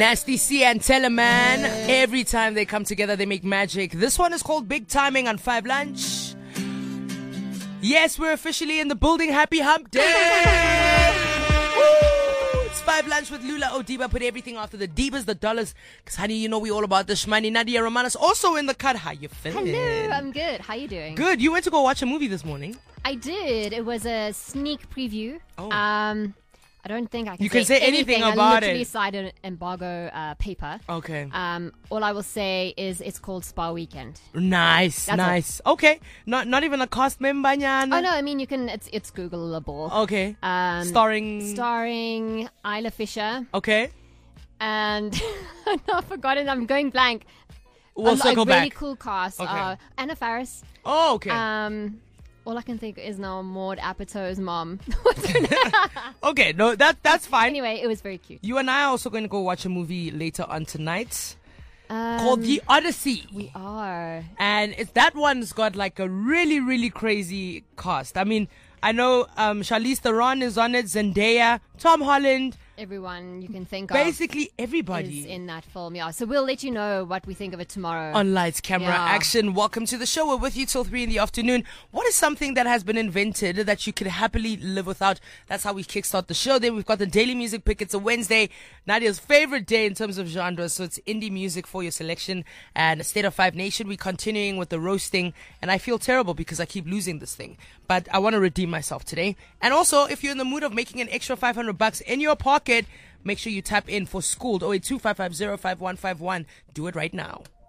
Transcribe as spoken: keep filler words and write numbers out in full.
Nasty C and Teleman. Every time they come together, they make magic. This one is called Big Timing on Five Lunch. Yes, we're officially in the building. Happy Hump Day! Woo! It's Five Lunch with Lula Odiba. Put everything after the divas, the dollars. Because, honey, you know we all about the shmoney. Nadia Romanos also in the cut. How you feeling? Hello, I'm good. How you doing? Good. You went to go watch a movie this morning. I did. It was a sneak preview. Oh. Um, I don't think I can You say can say anything about I literally it. signed an embargo uh, paper. Okay. Um, all I will say is it's called Spa Weekend. Nice, That's nice. Okay. Not not even a cast member, nyana. Oh no, I mean you can. It's it's Googleable. Okay. Um, Starring. starring Isla Fisher Okay. and I've forgotten. I'm going blank. We'll um, circle a really back. cool cast. Okay. Uh, Anna Faris. Oh, okay. Um, all I can think is now Maud Apatow's mom. Okay, no, that that's fine. Anyway, it was very cute. You and I are also going to go watch a movie later on tonight Um, called The Odyssey. We are. And it's that one's got like a really, really crazy cast. I mean, I know um, Charlize Theron is on it, Zendaya, Tom Holland, Everyone you can think basically of everybody. is in that film. Yeah, so we'll let you know what we think of it tomorrow. On Lights, Camera, Yeah. Action. Welcome to the show. We're with you till three in the afternoon. What is something that has been invented that you could happily live without? That's how we kickstart the show. Then we've got the daily music pick. It's a Wednesday, Nadia's favorite day in terms of genres. So it's indie music for your selection. And State of Five Nation, we're continuing with the roasting. And I feel terrible because I keep losing this thing. But I want to redeem myself today. And also, if you're in the mood of making an extra five hundred bucks in your pocket, make sure you tap in for Schooled. oh eight two, five five zero, five one five one. Do it right now.